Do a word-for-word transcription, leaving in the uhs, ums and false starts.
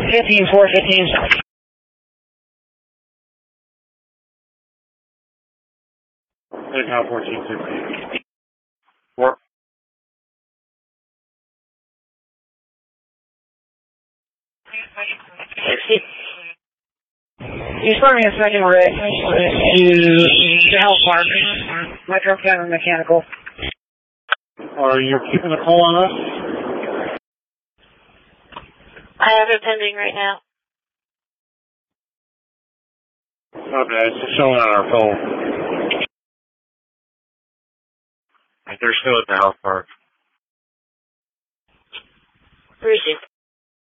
fifteen, four fifteen. Now fourteen fifteen. Four. You spare me a second, Rick. To Health Park. Metro County Mechanical. Are you keeping a call on us? I have it pending right now. Okay, it's showing on our phone. They're still at the health park. Where is it?